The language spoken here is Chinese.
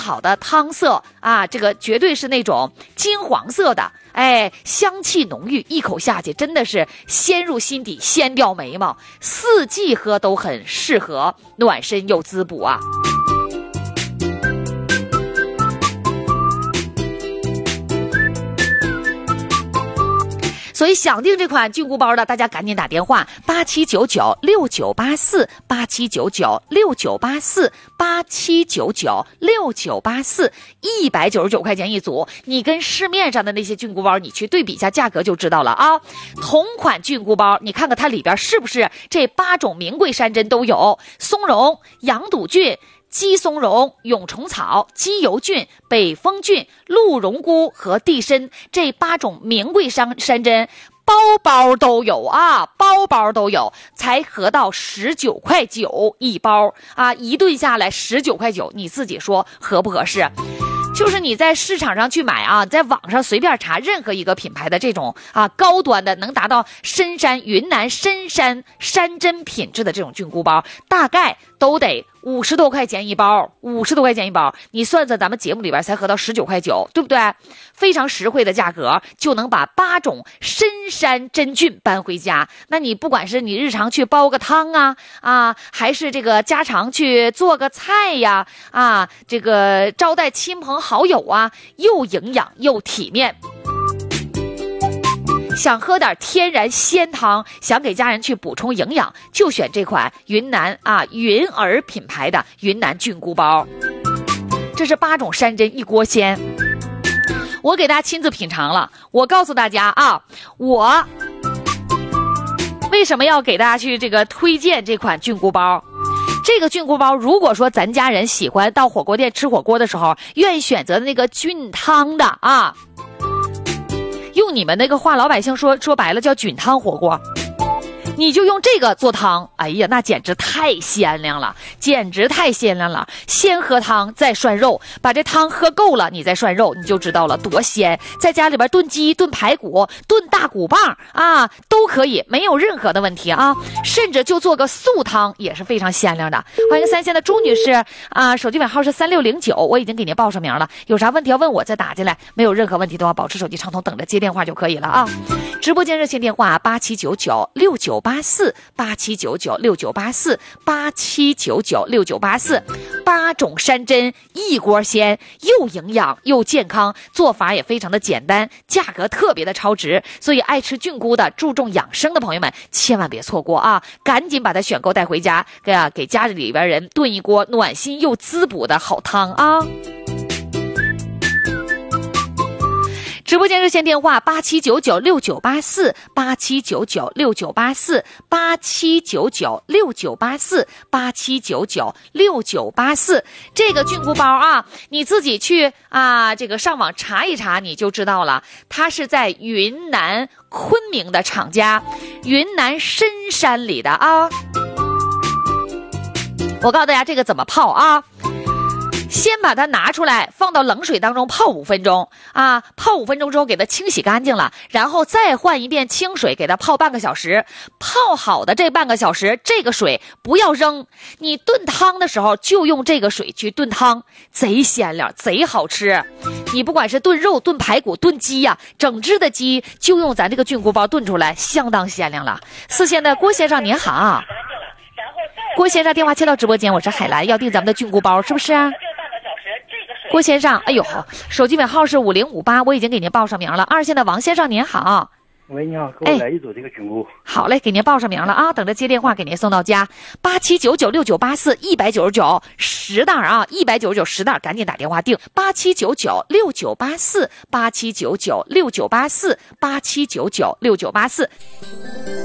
好的汤色啊，这个绝对是那种金黄色的，哎，香气浓郁，一口下去真的是鲜入心底，鲜掉眉毛，四季喝都很适合，暖身又滋补啊。所以想订这款菌菇包的，大家赶紧打电话87996984，87996984，199块钱一组。你跟市面上的那些菌菇包，你去对比一下价格就知道了啊。同款菌菇包，你看看它里边是不是这8种名贵山珍都有：松茸、羊肚菌、鸡松茸、蛹虫草、鸡油菌、北风菌、鹿茸菇和地参，这8种名贵山珍包包都有啊，包包都有，才合到19.9块一包啊，一顿下来19.9块，你自己说合不合适？就是你在市场上去买啊，在网上随便查任何一个品牌的这种啊高端的，能达到深山云南深山山珍品质的这种菌菇包，大概都得50多块钱一包，50多块钱一包，你算算咱们节目里边才合到19.9块，对不对？非常实惠的价格就能把8种深山真菌搬回家。那你不管是你日常去煲个汤啊，还是这个家常去做个菜呀，啊，这个招待亲朋好友啊，又营养又体面。想喝点天然鲜汤，想给家人去补充营养，就选这款云南云儿品牌的云南菌菇包。这是8种山珍一锅鲜，我给大家亲自品尝了。我告诉大家啊，我为什么要给大家去这个推荐这款菌菇包？这个菌菇包，如果说咱家人喜欢到火锅店吃火锅的时候，愿意选择那个菌汤的啊，用你们那个话，老百姓说白了叫菌汤火锅，你就用这个做汤，哎呀，那简直太鲜亮了，简直太鲜亮了。先喝汤再涮肉，把这汤喝够了，你再涮肉，你就知道了多鲜。在家里边炖鸡、炖排骨、炖大骨棒啊，都可以，没有任何的问题啊。甚至就做个素汤也是非常鲜亮的。欢迎3线的朱女士啊，手机尾号是3609，我已经给您报上名了。有啥问题要问我再打进来，没有任何问题都要保持手机畅通，等着接电话就可以了啊。直播间热线电话87996984，87996984，87996984，8种山珍一锅鲜，又营养又健康，做法也非常的简单，价格特别的超值，所以爱吃菌菇的、注重养生的朋友们千万别错过啊！赶紧把它选购带回家，给家里边人炖一锅暖心又滋补的好汤啊！直播间热线电话87996984，87996984，87996984，这个菌菇包啊，你自己去这个上网查一查，你就知道了。它是在云南昆明的厂家，云南深山里的啊。我告诉大家这个怎么泡啊。先把它拿出来，放到冷水当中泡5分钟啊！泡5分钟之后，给它清洗干净了，然后再换一遍清水，给它泡半个小时。泡好的这半个小时，这个水不要扔，你炖汤的时候就用这个水去炖汤，贼鲜亮，贼好吃。你不管是炖肉、炖排骨、炖鸡呀，整只的鸡就用咱这个菌菇包炖出来，相当鲜亮了。4线的郭先生您好，郭先生电话接到直播间，我是海兰，要订咱们的菌菇包是不是啊？郭先生，哎呦，手机尾号是5058，我已经给您报上名了。2线的王先生您好， 喂，你好，给我来一组这个菌菇。 好嘞，给您报上名了啊，等着接电话给您送到家。87996984，19910袋啊，19910袋，赶紧打电话订。87996984，87996984，87996984。